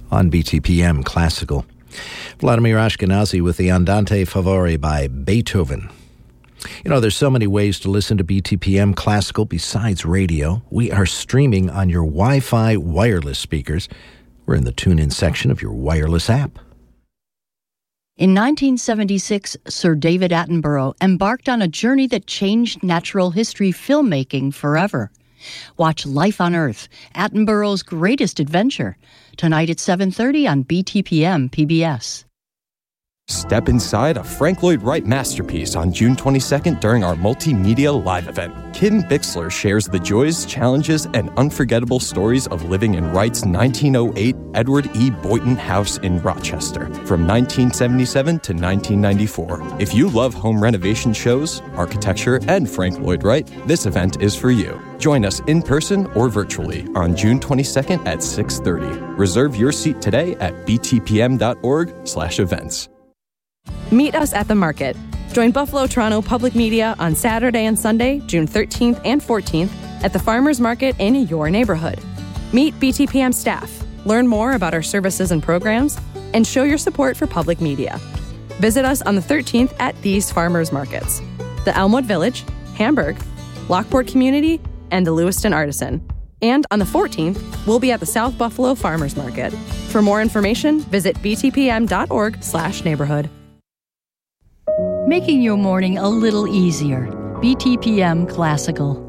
on BTPM Classical. Vladimir Ashkenazy with the Andante Favori by Beethoven. You know, there's so many ways to listen to BTPM Classical besides radio. We are streaming on your Wi-Fi wireless speakers. We're in the tune-in section of your wireless app. In 1976, Sir David Attenborough embarked on a journey that changed natural history filmmaking forever. Watch Life on Earth, Attenborough's greatest adventure, tonight at 7:30 on BTPM PBS. Step inside a Frank Lloyd Wright masterpiece on June 22nd during our multimedia live event. Kim Bixler shares the joys, challenges, and unforgettable stories of living in Wright's 1908 Edward E. Boynton House in Rochester from 1977 to 1994. If you love home renovation shows, architecture, and Frank Lloyd Wright, this event is for you. Join us in person or virtually on June 22nd at 6:30. Reserve your seat today at btpm.org/events. Meet us at the market. Join Buffalo Toronto Public Media on Saturday and Sunday, June 13th and 14th at the Farmers Market in your neighborhood. Meet BTPM staff, learn more about our services and programs, and show your support for public media. Visit us on the 13th at these farmers markets: the Elmwood Village, Hamburg, Lockport Community, and the Lewiston Artisan. And on the 14th, we'll be at the South Buffalo Farmers Market. For more information, visit btpm.org/neighborhood. Making your morning a little easier. BTPM Classical.